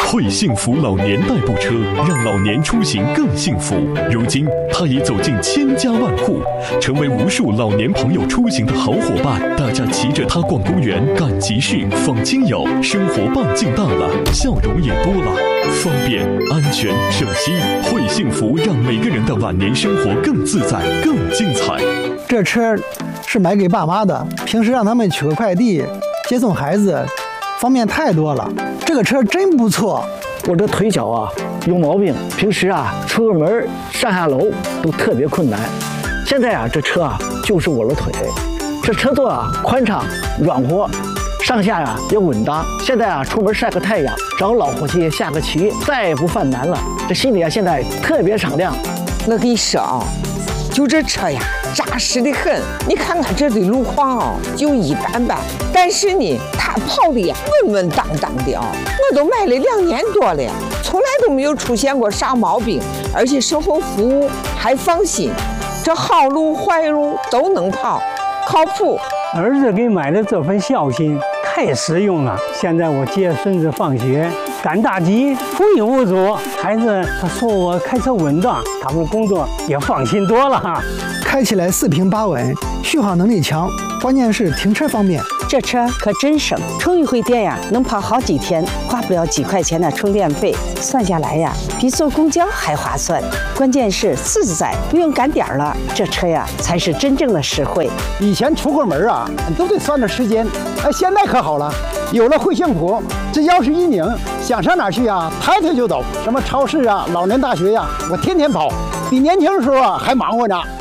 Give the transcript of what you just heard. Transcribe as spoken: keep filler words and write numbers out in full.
惠幸福老年代步车让老年出行更幸福。如今，它已走进千家万户，成为无数老年朋友出行的好伙伴。大家骑着它逛公园、赶集市、访亲友，生活半径大了，笑容也多了，方便、安全、省心。惠幸福让每个人的晚年生活更自在、更精彩。 这车是买给爸妈的，平时让他们取个快递、接送孩子，方便太多了。这个车真不错。 我这腿脚啊有毛病，平时啊出个门上下楼都特别困难。现在啊这车啊就是我的腿，这车座啊宽敞软和，上下呀、啊、也稳当。现在啊出门晒个太阳，找老伙计下个棋，再也不犯难了。这心里啊现在特别敞亮。 我跟你说啊，就这车呀扎实的很。你看看这的路况啊就一般般，但是呢它跑的呀稳稳当当的啊。我都买了两年多了，从来都没有出现过啥毛病，而且售后服务还放心，这好路坏路都能跑，靠谱。 儿子给买的这份孝心太实用了。现在我接孙子放学赶大集无影无阻，孩子他说我开车稳当，他们工作也放心多了。 开起来四平八稳，续航能力强，关键是停车方便。 这车可真省，充一回电呀能跑好几天，花不了几块钱的充电费，算下来呀比坐公交还划算。关键是自在，不用赶点了，这车呀才是真正的实惠。 以前出个门啊都得算着时间，哎，现在可好了，有了惠幸福，只要是一拧，想上哪儿去啊抬腿就走，什么超市啊、老年大学呀、啊，我天天跑，比年轻的时候啊还忙活呢。